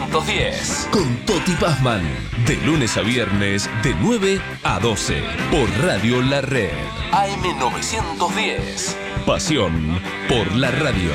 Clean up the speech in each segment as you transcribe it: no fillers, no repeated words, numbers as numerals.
AM910. Con Toti Pazman. De lunes a viernes, de 9 a 12. Por Radio La Red. AM910. Pasión por la radio.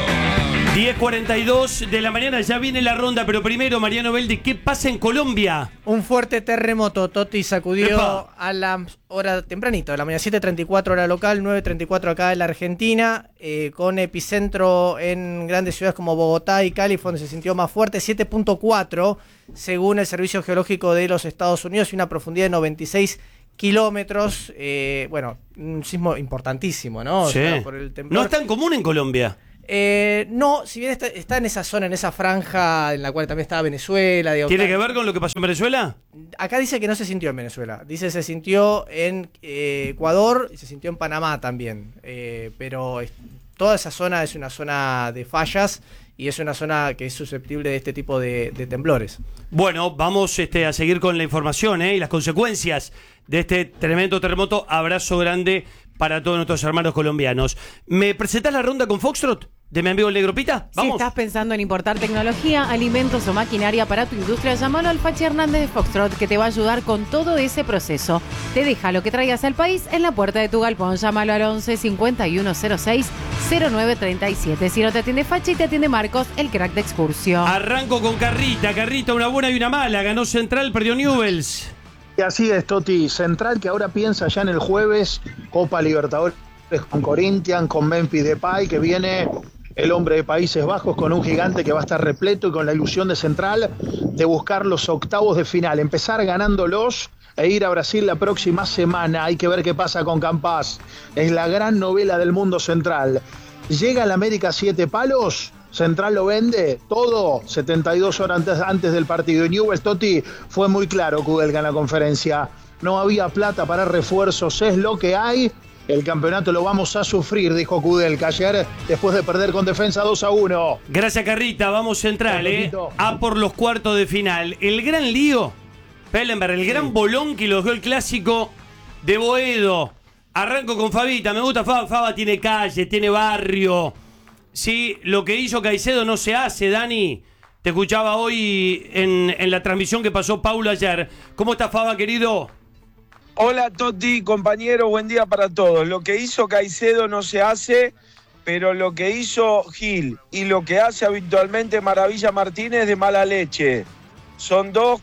10:42 de la mañana, ya viene la ronda, pero primero, Mariano Beldi, ¿qué pasa en Colombia? Un fuerte terremoto, Toti, sacudió ¡Epa! a la hora tempranito, de la mañana, 7:34 hora local, 9:34 acá en la Argentina, con epicentro en grandes ciudades como Bogotá y Cali, fue donde se sintió más fuerte, 7.4 según el Servicio Geológico de los Estados Unidos y una profundidad de 96 kilómetros. Bueno, un sismo importantísimo, ¿no? Sí. O sea, por el temblor. No es tan común en Colombia. No, si bien está en esa zona, en esa franja en la cual también estaba Venezuela. Digo, ¿Tiene que ver con lo que pasó en Venezuela? Acá dice que no se sintió en Venezuela. Dice se sintió en Ecuador y se sintió en Panamá también. Pero toda esa zona es una zona de fallas y es una zona que es susceptible de este tipo de temblores. Bueno, vamos a seguir con la información y las consecuencias de este tremendo terremoto. Abrazo grande para todos nuestros hermanos colombianos. ¿Me presentás la ronda con Foxtrot de mi amigo el Negro Pita? ¿Vamos? Si estás pensando en importar tecnología, alimentos o maquinaria para tu industria, llámalo al Pachi Hernández de Foxtrot, que te va a ayudar con todo ese proceso. Te deja lo que traigas al país en la puerta de tu galpón. Llámalo al 11 5106 0937. Si no te atiende Fachi, te atiende Marcos, el crack de Excursio. Arranco con Carrita, una buena y una mala. Ganó Central, perdió Newell's. Y así es, Toti. Central, que ahora piensa ya en el jueves, Copa Libertadores con Corinthians, con Memphis Depay, que viene el hombre de Países Bajos con un gigante que va a estar repleto y con la ilusión de Central de buscar los octavos de final, empezar ganándolos e ir a Brasil la próxima semana. Hay que ver qué pasa con Campas. Es la gran novela del mundo Central. Llega al América 7 palos. Central lo vende todo 72 horas antes del partido. Y Newell's, Toti, fue muy claro, Kudelka, en la conferencia. No había plata para refuerzos, es lo que hay. El campeonato lo vamos a sufrir, dijo Kudelka ayer, después de perder con Defensa 2-1. Gracias, Carrita. Vamos Central, a por los cuartos de final. El gran lío, Pellenberg, el gran bolón que lo dio el clásico de Boedo. Arranco con Fabita, me gusta Faba tiene calle, tiene barrio. Sí, lo que hizo Caicedo no se hace, Dani. Te escuchaba hoy en la transmisión que pasó Paulo ayer. ¿Cómo está Faba, querido? Hola, Toti, compañero, buen día para todos. Lo que hizo Caicedo no se hace, pero lo que hizo Gil y lo que hace habitualmente Maravilla Martínez de mala leche. Son dos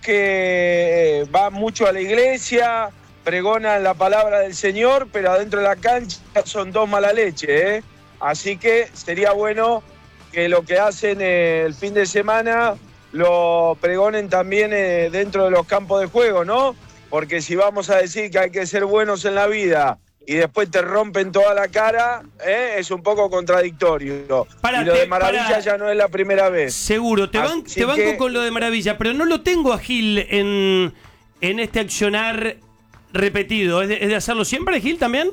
que van mucho a la iglesia, pregonan la palabra del Señor, pero adentro de la cancha son dos mala leche, Así que sería bueno que lo que hacen el fin de semana lo pregonen también dentro de los campos de juego, ¿no? Porque si vamos a decir que hay que ser buenos en la vida y después te rompen toda la cara, es un poco contradictorio. Y lo de Maravilla ya no es la primera vez. Seguro, te banco con lo de Maravilla, pero no lo tengo a Gil en este accionar repetido. ¿Es de hacerlo siempre, Gil, también?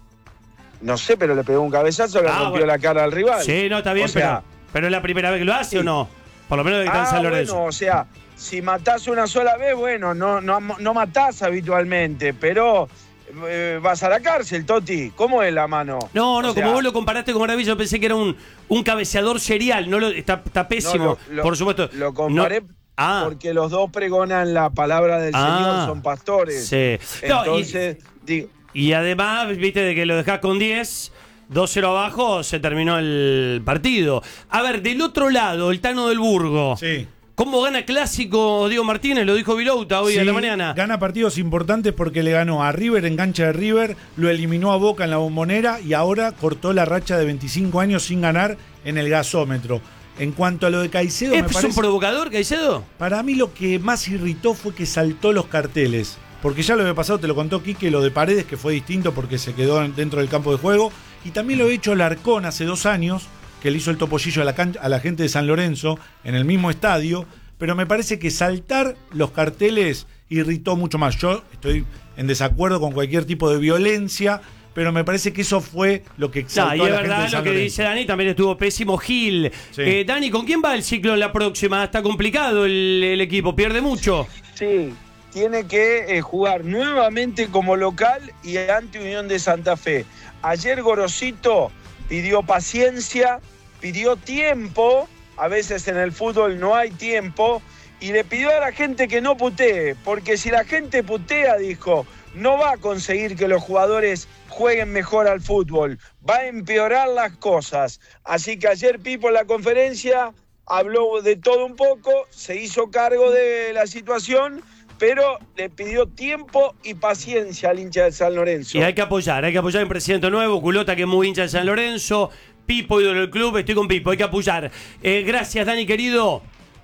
No sé, pero le pegó un cabezazo, le rompió la cara al rival. Sí, no, está bien, pero ¿es la primera vez que lo hace o no? Por lo menos que está en San Lorenzo. Bueno, o sea, si matás una sola vez, bueno, no matás habitualmente, pero vas a la cárcel, Toti. ¿Cómo es la mano? No, como vos lo comparaste con Maravilla, yo pensé que era un cabeceador serial. Está pésimo, por supuesto. Lo comparé porque los dos pregonan la palabra del Señor, son pastores. Sí. Entonces, y además, viste, de que lo dejás con 10, 2-0 abajo, se terminó el partido. A ver, del otro lado, el Tano del Burgo. Sí. ¿Cómo gana clásico Diego Martínez? Lo dijo Vilouta hoy en la mañana. Gana partidos importantes porque le ganó a River en cancha de River, lo eliminó a Boca en la Bombonera y ahora cortó la racha de 25 años sin ganar en el gasómetro. En cuanto a lo de Caicedo, ¿Es un provocador, Caicedo? Para mí lo que más irritó fue que saltó los carteles. Porque ya lo había pasado, te lo contó Quique, lo de Paredes, que fue distinto porque se quedó dentro del campo de juego. Y también lo había hecho Larcón hace 2 años, que le hizo el topollillo a la gente de San Lorenzo en el mismo estadio. Pero me parece que saltar los carteles irritó mucho más. Yo estoy en desacuerdo con cualquier tipo de violencia, pero me parece que eso fue lo que exaltó a la gente de San Lorenzo. Y es verdad lo que dice Dani, también estuvo pésimo Gil. Sí. Dani, ¿con quién va el ciclo en la próxima? Está complicado el equipo, pierde mucho. Sí, tiene que jugar nuevamente como local y ante Unión de Santa Fe. Ayer Gorosito pidió paciencia, pidió tiempo. A veces en el fútbol no hay tiempo y le pidió a la gente que no putee, porque si la gente putea, dijo, no va a conseguir que los jugadores jueguen mejor al fútbol, va a empeorar las cosas. Así que ayer Pipo en la conferencia habló de todo un poco, se hizo cargo de la situación, pero le pidió tiempo y paciencia al hincha de San Lorenzo. Y hay que apoyar al presidente nuevo, Culota, que es muy hincha de San Lorenzo, Pipo, ídolo del club, estoy con Pipo, hay que apoyar. Gracias, Dani, querido.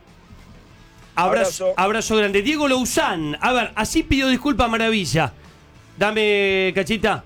Abrazo grande. Diego Louzán, a ver, así pidió disculpas Maravilla. Dame, Cachita.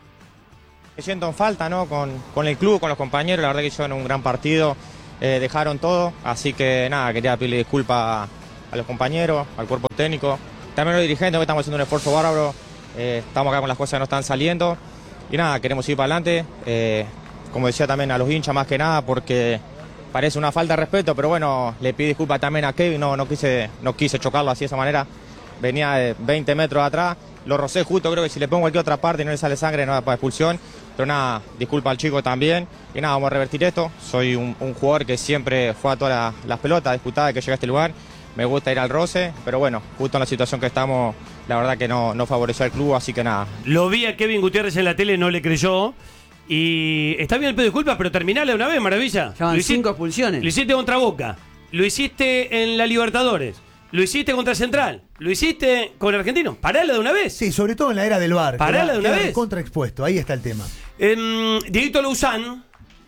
Me siento en falta, ¿no? Con el club, con los compañeros, la verdad que hicieron un gran partido, dejaron todo, así que nada, quería pedirle disculpas a los compañeros, al cuerpo técnico, también a los dirigentes, que estamos haciendo un esfuerzo bárbaro, estamos acá con las cosas que no están saliendo, y nada, queremos ir para adelante, como decía también a los hinchas más que nada, porque parece una falta de respeto, pero bueno, le pido disculpas también a Kevin, no quise chocarlo así de esa manera, venía de 20 metros atrás, lo rocé justo, creo que si le pongo cualquier otra parte y no le sale sangre no va para expulsión, pero nada, disculpa al chico también, y nada, vamos a revertir esto, soy un jugador que siempre fue a todas las pelotas, disputada de que llegue a este lugar, me gusta ir al roce, pero bueno, justo en la situación que estamos, la verdad que no favoreció al club, así que nada. Lo vi a Kevin Gutiérrez en la tele, no le creyó. Y está bien el pedido de disculpas, pero terminale una vez, Maravilla. Llevan 5 expulsiones. Lo hiciste contra Boca, lo hiciste en la Libertadores, lo hiciste contra Central, lo hiciste con Argentino. Parala de una vez. Sí, sobre todo en la era del VAR. Parala de una vez. Contraexpuesto, ahí está el tema. Dieguito Louzán.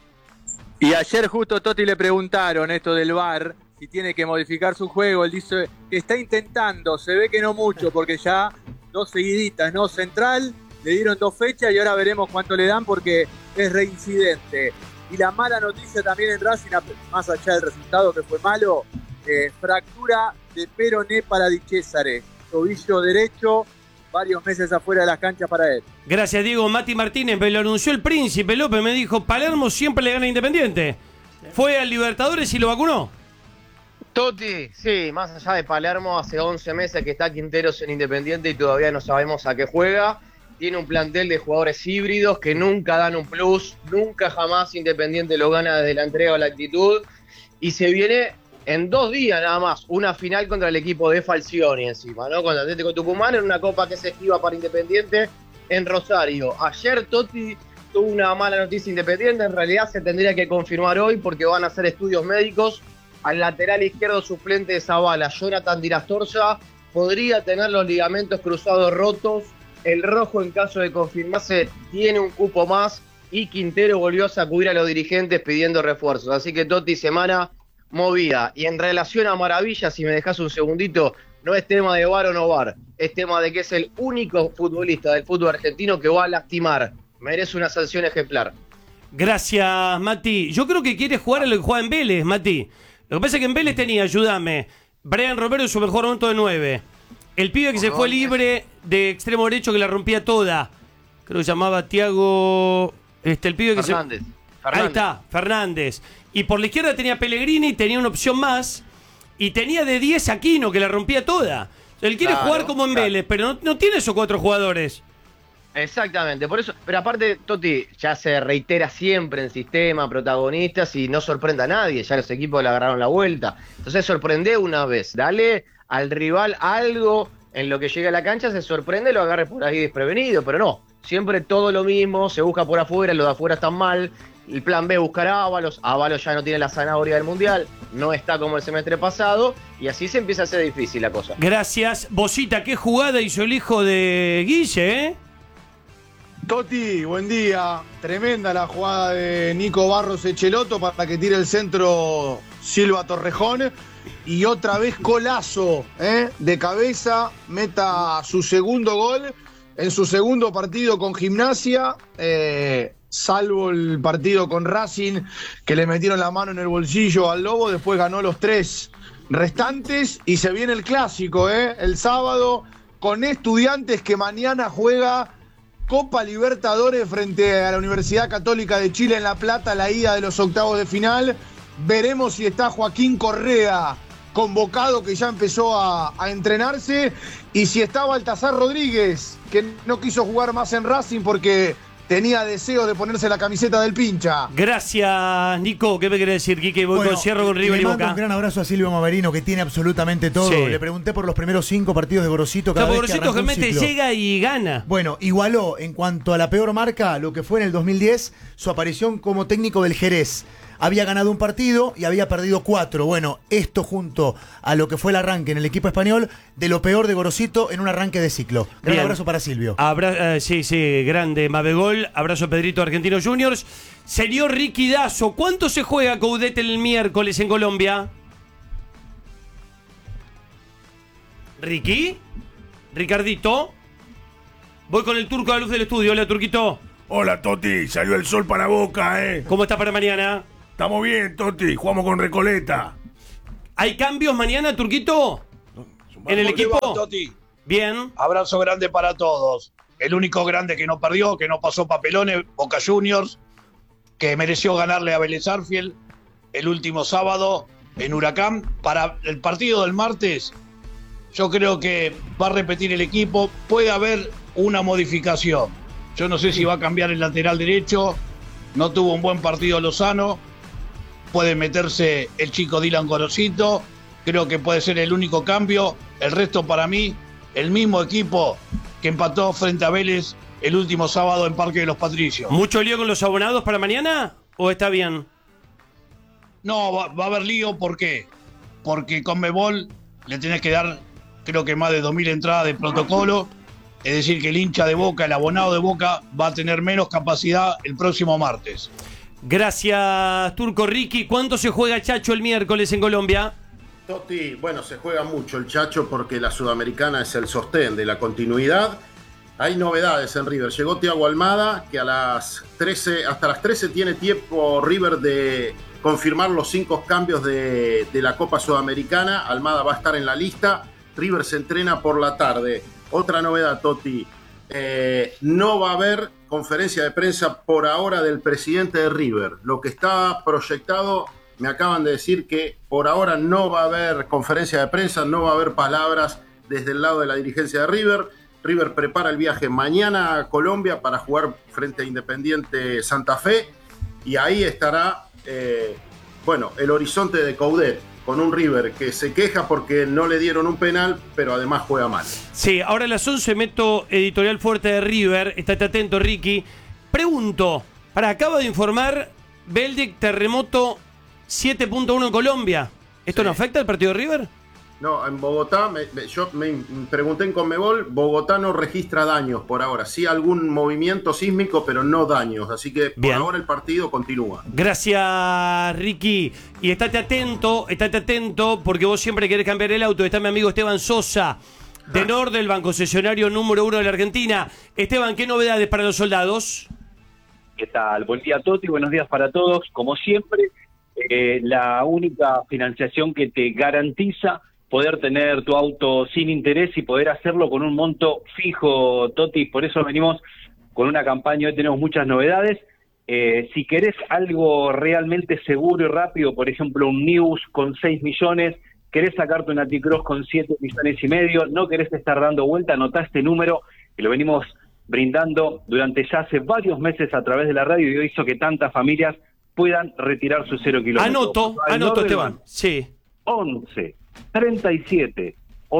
Y ayer justo Totti le preguntaron esto del VAR, si tiene que modificar su juego. Él dice que está intentando, se ve que no mucho, porque ya 2 seguiditas, ¿no? Central, le dieron 2 fechas y ahora veremos cuánto le dan porque es reincidente. Y la mala noticia también en Racing, más allá del resultado que fue malo, fractura de peroné para Di Cesare, tobillo derecho, varios meses afuera de las canchas para él. Gracias, Diego. Mati Martínez, me lo anunció el Príncipe López, me dijo, Palermo siempre le gana a Independiente. Fue al Libertadores y lo vacunó. Totti, sí, más allá de Palermo, hace 11 meses que está Quinteros en Independiente y todavía no sabemos a qué juega. Tiene un plantel de jugadores híbridos que nunca dan un plus, nunca jamás Independiente lo gana desde la entrega o la actitud. Y se viene en 2 días nada más una final contra el equipo de Falcioni encima, ¿no? Contra Atlético Tucumán en una copa que se esquiva para Independiente en Rosario. Ayer Totti tuvo una mala noticia Independiente, en realidad se tendría que confirmar hoy porque van a hacer estudios médicos. Al lateral izquierdo suplente de Zavala, Jonathan Dirastorza, podría tener los ligamentos cruzados rotos. El rojo, en caso de confirmarse, tiene un cupo más y Quintero volvió a sacudir a los dirigentes pidiendo refuerzos. Así que Totti, semana movida. Y en relación a Maravilla, si me dejas un segundito, no es tema de VAR o no VAR, es tema de que es el único futbolista del fútbol argentino que va a lastimar. Merece una sanción ejemplar. Gracias, Mati. Yo creo que quiere jugar a lo que juega en Vélez, Mati. Lo que pasa es que en Vélez tenía, ayúdame, Brian Romero en su mejor momento de 9. El pibe que se fue libre de extremo derecho que la rompía toda. Creo que se llamaba Thiago... el pibe que Fernández. Ahí está, Fernández. Y por la izquierda tenía Pellegrini, tenía una opción más. Y tenía de 10 Aquino que la rompía toda. Él quiere jugar como en Vélez, pero no tiene esos 4 jugadores. Exactamente, por eso, pero aparte Totti ya se reitera siempre en sistema, protagonistas y no sorprenda a nadie, ya los equipos le agarraron la vuelta. Entonces sorprende una vez, dale al rival algo en lo que llega a la cancha, se sorprende, lo agarre por ahí desprevenido, pero no, siempre todo lo mismo, se busca por afuera, los de afuera están mal, el plan B buscar a Ábalos ya no tiene la zanahoria del Mundial, no está como el semestre pasado y así se empieza a hacer difícil la cosa. Gracias, Bosita, qué jugada hizo el hijo de Guille, ¿eh? Totti, buen día. Tremenda la jugada de Nico Barros Echeloto para que tire el centro Silva Torrejón. Y otra vez golazo de cabeza, meta su segundo gol en su segundo partido con Gimnasia, salvo el partido con Racing, que le metieron la mano en el bolsillo al Lobo. Después ganó los 3 restantes y se viene el clásico, el sábado con Estudiantes, que mañana juega Copa Libertadores frente a la Universidad Católica de Chile en La Plata, la ida de los octavos de final. Veremos si está Joaquín Correa convocado, que ya empezó a entrenarse, y si está Baltasar Rodríguez, que no quiso jugar más en Racing porque tenía deseo de ponerse la camiseta del pincha. Gracias, Nico. ¿Qué me querés decir, Quique? Voy con cierro con River y Le mando Boca. un gran abrazo a Silvio Maverino, que tiene absolutamente todo. Sí. Le pregunté por los primeros 5 partidos de Gorosito. Cada vez que Gorosito arrancó un realmente ciclo. llega y gana. Bueno, igualó en cuanto a la peor marca lo que fue en el 2010 su aparición como técnico del Jerez. Había ganado un partido y había perdido 4. Bueno, esto junto a lo que fue el arranque en el equipo español, de lo peor de Gorosito en un arranque de ciclo. Gran Bien. abrazo para Silvio. Sí, grande Mabegol. Abrazo Pedrito Argentinos Juniors. Señor Ricky Dazo, ¿cuánto se juega Coudet el miércoles en Colombia? ¿Ricky? ¿Ricardito? Voy con el turco a la luz del estudio. Hola, Turquito. Hola, Toti. Salió el sol para Boca, ¿Cómo está para mañana? Estamos bien, Toti. Jugamos con Recoleta. ¿Hay cambios mañana, Turquito? ¿En el ¿Cómo te equipo? va, Toti? Bien. Abrazo grande para todos. El único grande que no perdió, que no pasó papelones, Boca Juniors, que mereció ganarle a Vélez Sarsfield el último sábado en Huracán. Para el partido del martes, yo creo que va a repetir el equipo. Puede haber una modificación. Yo no sé si va a cambiar el lateral derecho. No tuvo un buen partido Lozano. Puede meterse el chico Dylan Gorosito. Creo que puede ser el único cambio. El resto, para mí, el mismo equipo que empató frente a Vélez el último sábado en Parque de los Patricios. ¿Mucho lío con los abonados para mañana? ¿O está bien? No, va a haber lío. ¿Por qué? Porque Conmebol le tenés que dar, creo que más de 2.000 entradas de protocolo. Es decir, que el hincha de Boca, el abonado de Boca, va a tener menos capacidad el próximo martes. Gracias, Turco. Ricky, ¿cuánto se juega Chacho el miércoles en Colombia? Toti, bueno, se juega mucho el Chacho porque la Sudamericana es el sostén de la continuidad. Hay novedades en River. Llegó Thiago Almada, que a las 13, hasta las 13 tiene tiempo River de confirmar los 5 cambios de la Copa Sudamericana. Almada va a estar en la lista. River se entrena por la tarde. Otra novedad, Toti. No va a haber conferencia de prensa por ahora del presidente de River. Lo que está proyectado, me acaban de decir que por ahora no va a haber conferencia de prensa, no va a haber palabras desde el lado de la dirigencia de River. River prepara el viaje mañana a Colombia para jugar frente a Independiente Santa Fe y ahí estará el horizonte de Coudet, con un River que se queja porque no le dieron un penal, pero además juega mal. Sí, ahora a las 11 meto editorial fuerte de River. Estate atento, Ricky. Pregunto, acaba de informar Beldic terremoto 7.1 en Colombia. ¿Esto no afecta al partido de River? No, en Bogotá, yo me pregunté en Conmebol, Bogotá no registra daños por ahora. Sí algún movimiento sísmico, pero no daños. Así que por ahora el partido continúa. Gracias, Ricky. Y estate atento, porque vos siempre querés cambiar el auto. Está mi amigo Esteban Sosa, de Nordelbank, concesionario número 1 de la Argentina. Esteban, ¿qué novedades para los soldados? ¿Qué tal? Buen día, Toti. Buenos días para todos. Como siempre, la única financiación que te garantiza poder tener tu auto sin interés y poder hacerlo con un monto fijo, Toti. Por eso venimos con una campaña. Hoy tenemos muchas novedades. Si querés algo realmente seguro y rápido, por ejemplo, un News con 6 millones, querés sacarte una T-Cross con 7 millones y medio, no querés estar dando vuelta, anotá este número, que lo venimos brindando durante ya hace varios meses a través de la radio y hoy hizo que tantas familias puedan retirar sus 0 kilómetros. Anoto, Esteban. Sí. 11 37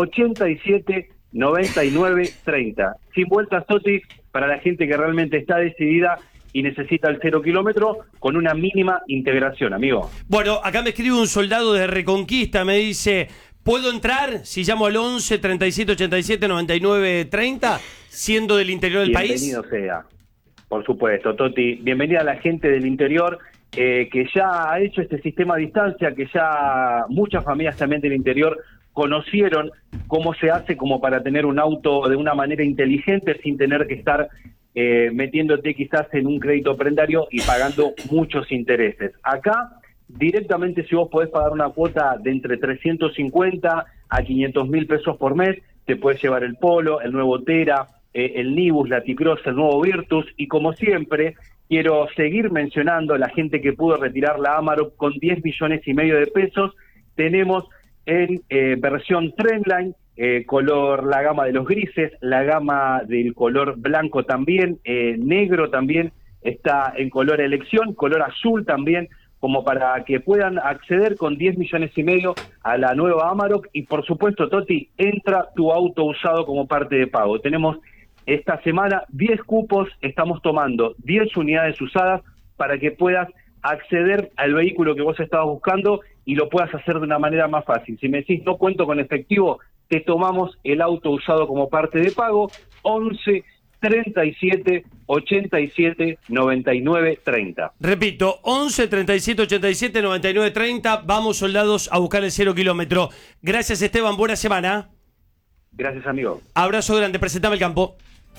87 99 30. Sin vueltas, Toti, para la gente que realmente está decidida y necesita el 0 kilómetro con una mínima integración, amigo. Bueno, acá me escribe un soldado de Reconquista, me dice, ¿puedo entrar si llamo al 11 37 87 99 30, siendo del interior del país? Bienvenido sea, por supuesto, Toti. Bienvenida a la gente del interior, que ya ha hecho este sistema a distancia, que ya muchas familias también del interior conocieron cómo se hace como para tener un auto de una manera inteligente sin tener que estar metiéndote quizás en un crédito prendario y pagando muchos intereses. Acá, directamente, si vos podés pagar una cuota de entre 350 a 500.000 pesos por mes, te puedes llevar el Polo, el nuevo Tera, el Nibus, la T-Cross, el nuevo Virtus, y como siempre, quiero seguir mencionando a la gente que pudo retirar la Amarok con 10 millones y medio de pesos. Tenemos en versión Trendline, la gama de los grises, la gama del color blanco también, negro también está en color elección, color azul también, como para que puedan acceder con 10 millones y medio a la nueva Amarok. Y por supuesto, Toti, entra tu auto usado como parte de pago. Tenemos esta semana 10 cupos, estamos tomando 10 unidades usadas para que puedas acceder al vehículo que vos estabas buscando y lo puedas hacer de una manera más fácil. Si me decís no cuento con efectivo, te tomamos el auto usado como parte de pago. 11 37 87 99 30. Repito, 11 37 87 99 30. Vamos, soldados, a buscar el 0 kilómetro. Gracias, Esteban. Buena semana. Gracias, amigo. Abrazo grande. Presentame el campo.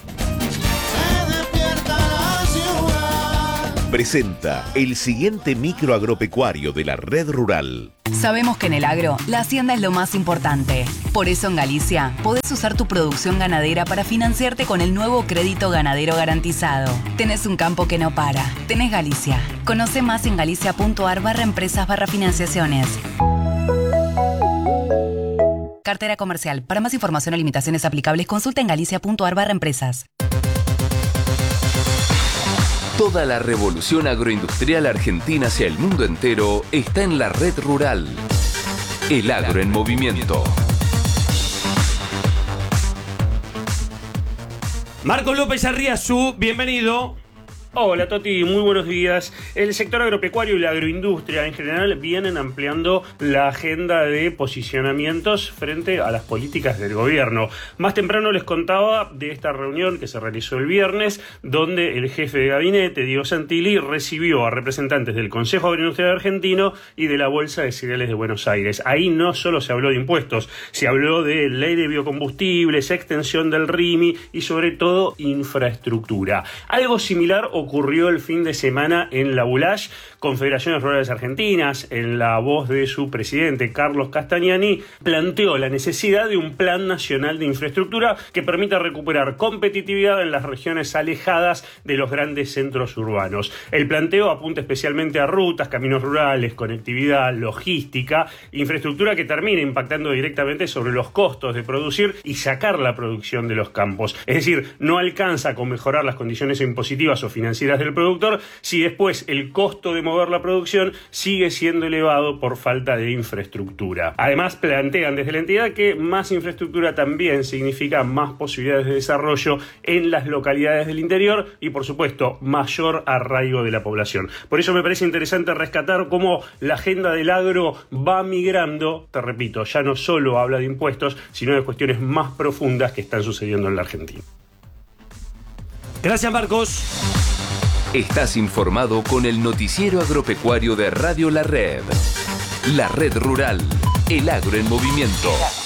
Presenta el siguiente micro agropecuario de la Red Rural. Sabemos que en el agro, la hacienda es lo más importante. Por eso en Galicia, podés usar tu producción ganadera para financiarte con el nuevo crédito ganadero garantizado. Tenés un campo que no para. Tenés Galicia. Conoce más en galicia.ar/empresas/financiaciones. Cartera comercial. Para más información o limitaciones aplicables, consulta en galicia.ar/empresas. Toda la revolución agroindustrial argentina hacia el mundo entero está en la Red Rural. El agro en movimiento. Marcos López Arriazú, bienvenido. Hola Toti, muy buenos días. El sector agropecuario y la agroindustria en general vienen ampliando la agenda de posicionamientos frente a las políticas del gobierno. Más temprano les contaba de esta reunión que se realizó el viernes, donde el jefe de gabinete, Diego Santilli, recibió a representantes del Consejo Agroindustrial Argentino y de la Bolsa de Cereales de Buenos Aires. Ahí no solo se habló de impuestos, se habló de ley de biocombustibles, extensión del RIMI y sobre todo infraestructura. Algo similar ocurrió el fin de semana en la ULASH, Confederaciones Rurales Argentinas, en la voz de su presidente, Carlos Castagnani, planteó la necesidad de un plan nacional de infraestructura que permita recuperar competitividad en las regiones alejadas de los grandes centros urbanos. El planteo apunta especialmente a rutas, caminos rurales, conectividad, logística, infraestructura que termine impactando directamente sobre los costos de producir y sacar la producción de los campos. Es decir, no alcanza con mejorar las condiciones impositivas o financieras del productor si después el costo de mover la producción sigue siendo elevado por falta de infraestructura. Además, plantean desde la entidad que más infraestructura también significa más posibilidades de desarrollo en las localidades del interior y, por supuesto, mayor arraigo de la población. Por eso me parece interesante rescatar cómo la agenda del agro va migrando, te repito, ya no solo habla de impuestos, sino de cuestiones más profundas que están sucediendo en la Argentina. Gracias, Marcos. Estás informado con el noticiero agropecuario de Radio La Red. La Red Rural. El agro en movimiento.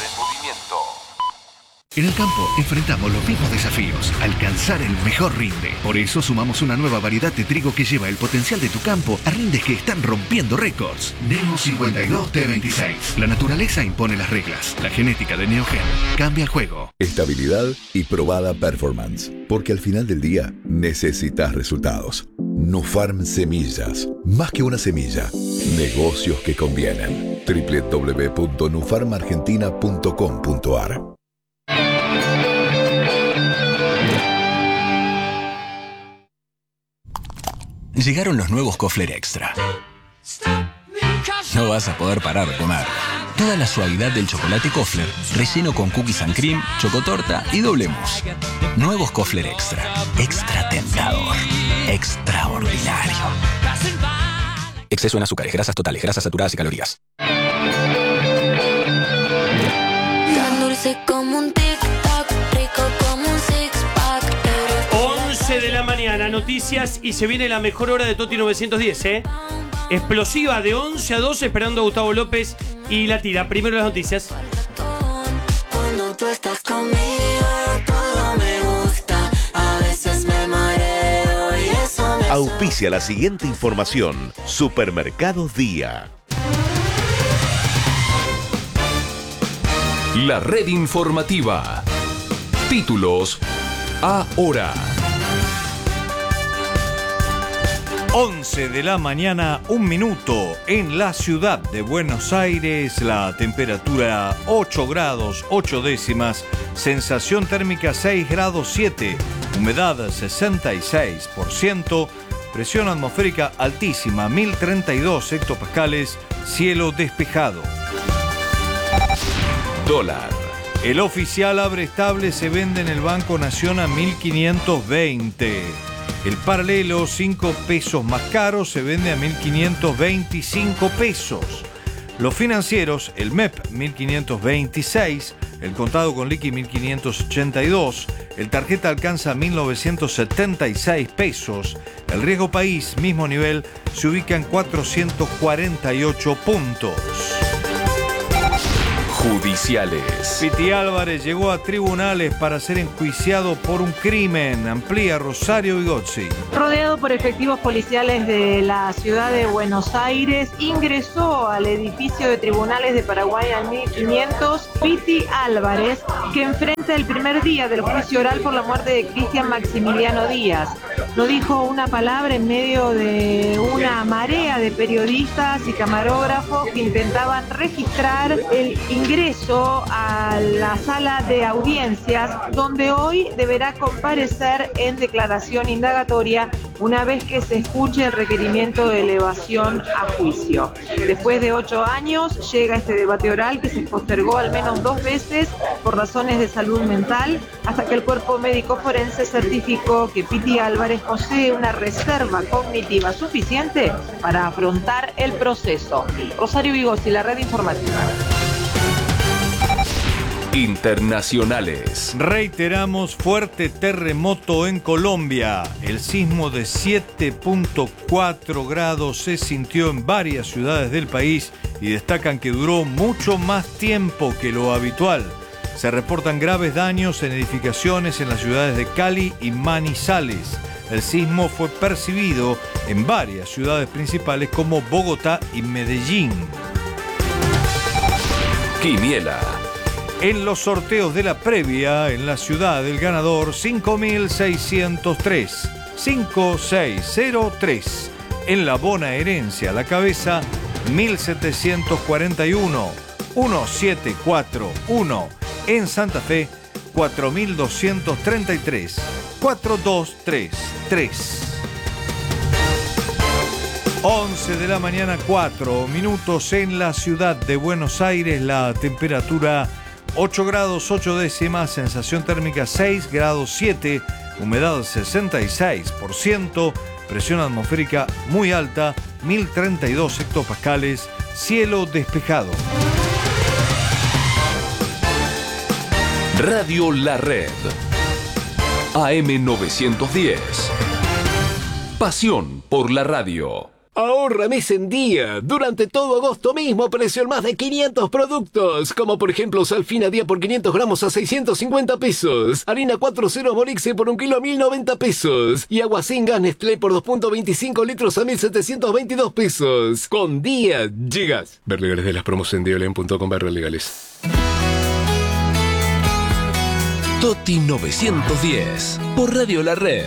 En el campo enfrentamos los mismos desafíos, alcanzar el mejor rinde. Por eso sumamos una nueva variedad de trigo que lleva el potencial de tu campo a rindes que están rompiendo récords. Neo 52 T26. La naturaleza impone las reglas. La genética de Neogen cambia el juego. Estabilidad y probada performance. Porque al final del día necesitas resultados. Nufarm Semillas. Más que una semilla. Negocios que convienen. www.nufarmargentina.com.ar. Llegaron los nuevos Kofler Extra. No vas a poder parar de comer. Toda la suavidad del chocolate Kofler, relleno con cookies and cream, chocotorta y doble mousse. Nuevos Kofler Extra. Extra tentador. Extraordinario. Exceso en azúcares, grasas totales, grasas saturadas y calorías. Tan dulce como un tic-tac, rico como un six-pack. 11 de la mañana, noticias, y se viene la mejor hora de Toti 910, explosiva de 11 a 12, esperando a Gustavo López y la tira. Primero las noticias. Cuando tú estás conmigo, todo me gusta. A veces me mareo y eso me... Auspicia la siguiente información. Supermercados Día. La red informativa. Títulos ahora. 11 de la mañana, 1 minuto. En la ciudad de Buenos Aires, la temperatura 8 grados 8 décimas, sensación térmica 6 grados 7, humedad 66%, presión atmosférica altísima 1032 hectopascales, cielo despejado. Dólar. El oficial abre estable se vende en el Banco Nación a 1520. El paralelo 5 pesos más caro se vende a 1525 pesos. Los financieros, el MEP 1526, el contado con liqui 1582, el tarjeta alcanza 1976 pesos. El riesgo país, mismo nivel, se ubica en 448 puntos. Judiciales. Piti Álvarez llegó a tribunales para ser enjuiciado por un crimen. Amplía Rosario Vigozzi. Rodeado por efectivos policiales de la ciudad de Buenos Aires, ingresó al edificio de tribunales de Paraguay al 1500 Piti Álvarez, que enfrenta el primer día del juicio oral por la muerte de Cristian Maximiliano Díaz. No dijo una palabra en medio de una marea de periodistas y camarógrafos que intentaban registrar el ingreso a la sala de audiencias, donde hoy deberá comparecer en declaración indagatoria una vez que se escuche el requerimiento de elevación a juicio. Después de 8 años llega este debate oral que se postergó al menos 2 veces por razones de salud mental, hasta que el cuerpo médico forense certificó que Piti Álvarez posee una reserva cognitiva suficiente para afrontar el proceso. Rosario Vigozzi, la red informativa. Internacionales. Reiteramos, fuerte terremoto en Colombia. El sismo de 7.4 grados se sintió en varias ciudades del país y destacan que duró mucho más tiempo que lo habitual. Se reportan graves daños en edificaciones en las ciudades de Cali y Manizales. El sismo fue percibido en varias ciudades principales como Bogotá y Medellín. Quiniela. En los sorteos de la previa, en la ciudad del ganador 5.603, 5603. En la bonaerense a la cabeza 1.741, 1741. En Santa Fe 4.233, 4233. 11 de la mañana, 4 minutos en la ciudad de Buenos Aires, la temperatura 8 grados 8 décimas, sensación térmica 6 grados 7, humedad 66%, presión atmosférica muy alta, 1032 hectopascales, cielo despejado. Radio La Red. AM 910. Pasión por la radio. Ahorra mes en día. Durante todo agosto mismo precio en más de 500 productos. Como por ejemplo Salfina día por 500 gramos a 650 pesos. Harina 4.0 Morixe por 1 kilo a 1090 pesos. Y agua sin gas Nestlé por 2.25 litros a 1722 pesos. Con día llegas. Ver legales de las promos en diolen.com/legales. Toti 910. Por Radio La Red.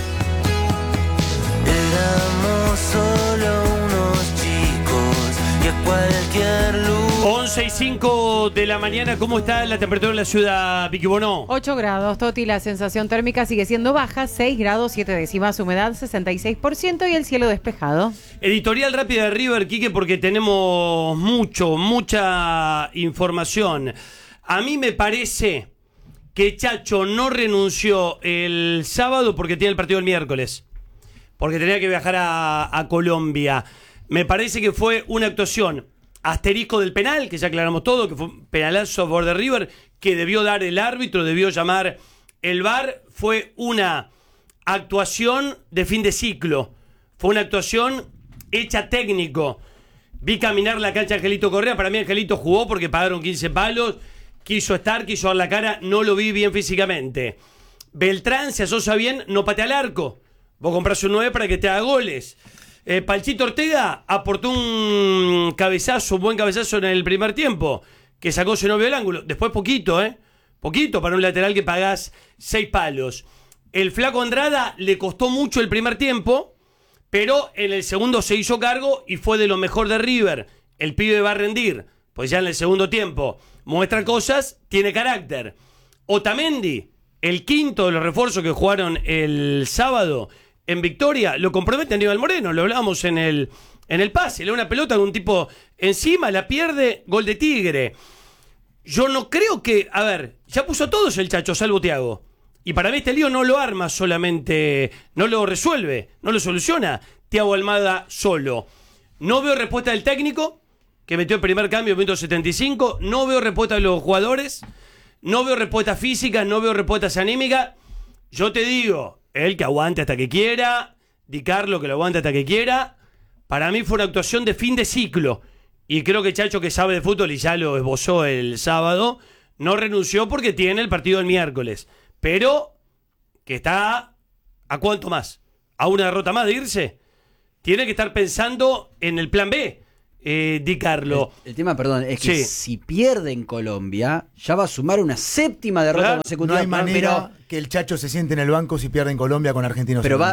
Éramos solo unos chicos y a cualquier lugar. 11 y 5 de la mañana, ¿cómo está la temperatura en la ciudad, Vicky Bonó? 8 grados, Toti, la sensación térmica sigue siendo baja, 6 grados 7 décimas, humedad 66% y el cielo despejado. Editorial rápida de River, Quique, porque tenemos mucha información. A mí me parece que Chacho no renunció el sábado porque tiene el partido el miércoles. Porque tenía que viajar a Colombia. Me parece que fue una actuación asterisco del penal, que ya aclaramos todo, que fue un penalazo a favor de River, que debió dar el árbitro, debió llamar el VAR. Fue una actuación de fin de ciclo. Fue una actuación hecha técnico. Vi caminar la cancha Angelito Correa. Para mí Angelito jugó porque pagaron 15 palos. Quiso estar, quiso dar la cara. No lo vi bien físicamente. Beltrán se asocia bien, no patea al arco. Vos comprás un 9 para que te haga goles. Palchito Ortega aportó un cabezazo, un buen cabezazo en el primer tiempo, que sacó su novio del ángulo. Después poquito, poquito para un lateral que pagás 6 palos. El Flaco Andrada le costó mucho el primer tiempo, pero en el segundo se hizo cargo y fue de lo mejor de River. El pibe va a rendir, pues ya en el segundo tiempo muestra cosas, tiene carácter. Otamendi, el quinto de los refuerzos que jugaron el sábado en Victoria, lo compromete Aníbal Moreno, lo hablábamos en el pase, le da una pelota con un tipo encima, la pierde, gol de Tigre. Yo no creo que, a ver, ya puso a todos el Chacho, salvo Thiago. Y para mí este lío no lo arma solamente, no lo resuelve, no lo soluciona Thiago Almada solo. No veo respuesta del técnico, que metió el primer cambio en 175, no veo respuesta de los jugadores, no veo respuesta física, no veo respuestas anímicas. Yo te digo, él que aguante hasta que quiera, Di Carlo que lo aguante hasta que quiera. Para mí fue una actuación de fin de ciclo. Y creo que Chacho, que sabe de fútbol y ya lo esbozó el sábado, no renunció porque tiene el partido el miércoles. Pero que está ¿a cuánto más? ¿A una derrota más de irse? Tiene que estar pensando en el plan B. Di Carlo. El tema, perdón, es que si pierde en Colombia, ya va a sumar una séptima derrota consecutiva. No hay manera que el Chacho se siente en el banco si pierde en Colombia con Argentinos. Pero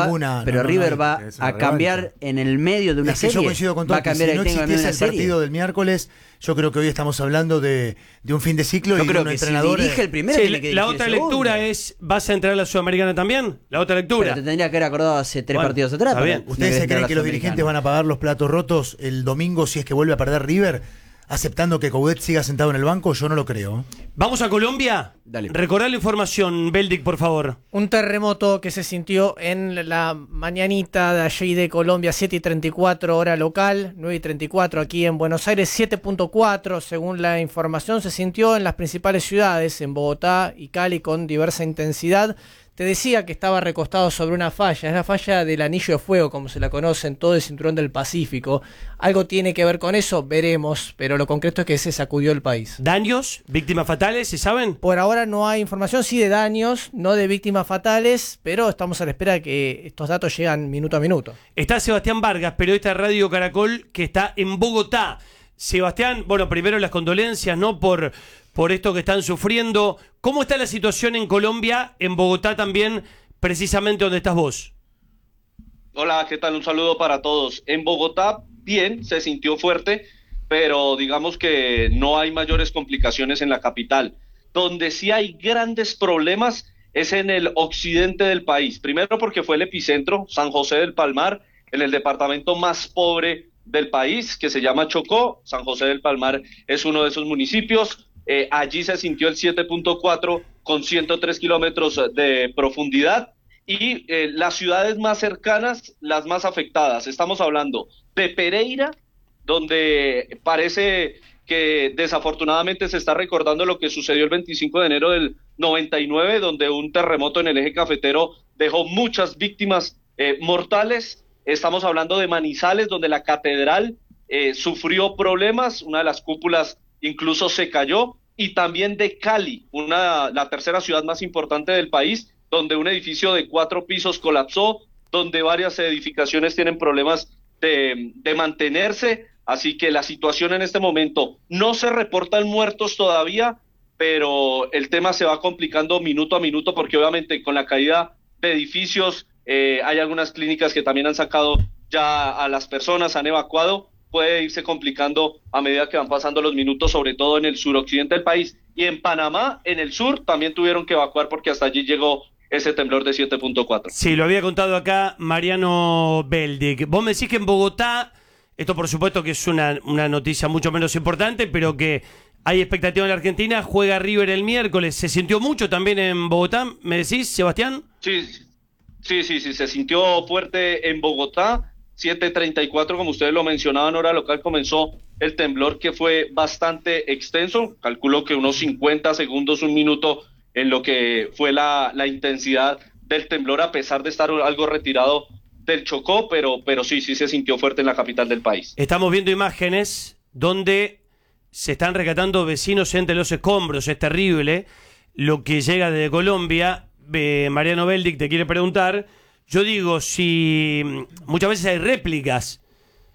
River va a cambiar en el medio de una serie. Yo coincido con todo. Si no existiese el partido del miércoles, yo creo que hoy estamos hablando de un fin de ciclo. Yo y creo un que entrenador. Si dirige el primero, tiene que la otra lectura es: ¿vas a entrar a la Sudamericana también? La otra lectura. Pero te tendría que haber acordado hace 3 partidos atrás. ¿Ustedes se creen que los dirigentes van a pagar los platos rotos el domingo si es que vuelve a perder River, aceptando que Coudet siga sentado en el banco? Yo no lo creo. Vamos a Colombia. Dale. Recordá la información, Beldic, por favor. Un terremoto que se sintió en la mañanita de allí de Colombia, 7:34 hora local, 9:34 aquí en Buenos Aires, 7.4 según la información. Se sintió en las principales ciudades, en Bogotá y Cali, con diversa intensidad. Te decía que estaba recostado sobre una falla, es la falla del Anillo de Fuego, como se la conoce en todo el cinturón del Pacífico. Algo tiene que ver con eso, veremos, pero lo concreto es que se sacudió el país. ¿Daños? ¿Víctimas fatales? ¿Se saben? Por ahora no hay información, sí de daños, no de víctimas fatales, pero estamos a la espera de que estos datos llegan minuto a minuto. Está Sebastián Vargas, periodista de Radio Caracol, que está en Bogotá. Sebastián, bueno, primero las condolencias, ¿no? Por esto que están sufriendo. ¿Cómo está la situación en Colombia, en Bogotá también, precisamente donde estás vos? Hola, ¿qué tal? Un saludo para todos. En Bogotá, bien, se sintió fuerte, pero digamos que no hay mayores complicaciones en la capital. Donde sí hay grandes problemas es en el occidente del país. Primero porque fue el epicentro, San José del Palmar, en el departamento más pobre del país, que se llama Chocó. San José del Palmar es uno de esos municipios. Allí se sintió el 7.4 con 103 kilómetros de profundidad. Y las ciudades más cercanas, las más afectadas, estamos hablando de Pereira, donde parece que desafortunadamente se está recordando lo que sucedió el 25 de enero del 99, donde un terremoto en el eje cafetero dejó muchas víctimas mortales. Estamos hablando de Manizales, donde la catedral sufrió problemas, una de las cúpulas incluso se cayó, y también de Cali, la tercera ciudad más importante del país, donde un edificio de 4 pisos colapsó, donde varias edificaciones tienen problemas de mantenerse, así que la situación en este momento, no se reportan muertos todavía, pero el tema se va complicando minuto a minuto, porque obviamente con la caída de edificios, hay algunas clínicas que también han sacado ya a las personas, han evacuado, puede irse complicando a medida que van pasando los minutos, sobre todo en el suroccidente del país. Y en Panamá, en el sur, también tuvieron que evacuar porque hasta allí llegó ese temblor de 7.4. Sí, lo había contado acá Mariano Beldic. Vos me decís que en Bogotá, esto por supuesto que es una noticia mucho menos importante, pero que hay expectativa en la Argentina, juega River el miércoles. ¿Se sintió mucho también en Bogotá, me decís, Sebastián? Sí, se sintió fuerte en Bogotá. 7:34, como ustedes lo mencionaban, hora local, comenzó el temblor, que fue bastante extenso. Calculo que unos 50 segundos, un minuto, en lo que fue la intensidad del temblor, a pesar de estar algo retirado del Chocó, pero sí se sintió fuerte en la capital del país. Estamos viendo imágenes donde se están rescatando vecinos entre los escombros. Es terrible lo que llega desde Colombia. Mariano Beldic te quiere preguntar. Yo digo, si muchas veces hay réplicas,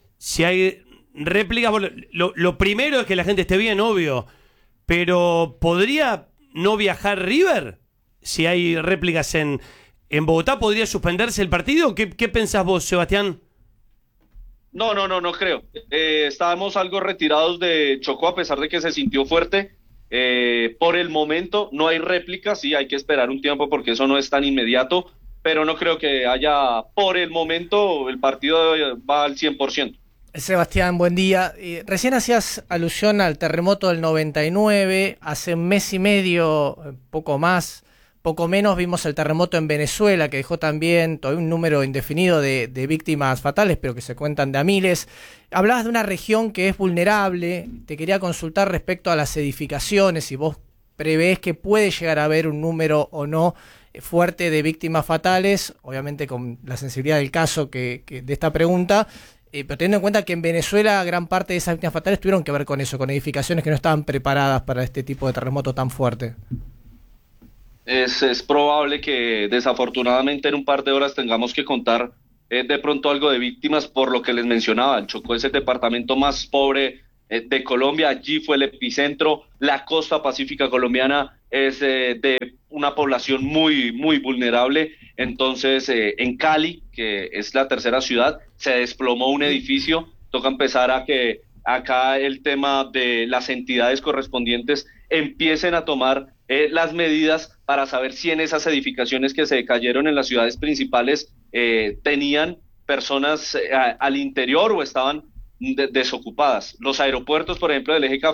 bueno, lo primero es que la gente esté bien, obvio, pero ¿podría no viajar River si hay réplicas en ¿En Bogotá podría suspenderse el partido? ¿Qué pensás vos, Sebastián? No creo. Estábamos algo retirados de Chocó a pesar de que se sintió fuerte. Por el momento no hay réplica, sí hay que esperar un tiempo porque eso no es tan inmediato, pero no creo que haya, por el momento, el partido va al 100%. Sebastián, buen día. Recién hacías alusión al terremoto del 99, hace un mes y medio, poco menos, vimos el terremoto en Venezuela, que dejó también todavía un número indefinido de víctimas fatales, pero que se cuentan de a miles. Hablabas de una región que es vulnerable, te quería consultar respecto a las edificaciones, si vos prevés que puede llegar a haber un número o no fuerte de víctimas fatales, obviamente con la sensibilidad del caso que de esta pregunta, pero teniendo en cuenta que en Venezuela gran parte de esas víctimas fatales tuvieron que ver con eso, con edificaciones que no estaban preparadas para este tipo de terremoto tan fuerte. Es probable que desafortunadamente en un par de horas tengamos que contar de pronto algo de víctimas por lo que les mencionaba. El Chocó es el departamento más pobre de Colombia, allí fue el epicentro. La costa pacífica colombiana es de una población muy vulnerable. Entonces en Cali, que es la tercera ciudad, se desplomó un edificio. Toca empezar a que acá el tema de las entidades correspondientes empiecen a tomar las medidas para saber si en esas edificaciones que se cayeron en las ciudades principales tenían personas al interior o estaban desocupadas. Los aeropuertos, por ejemplo, del eje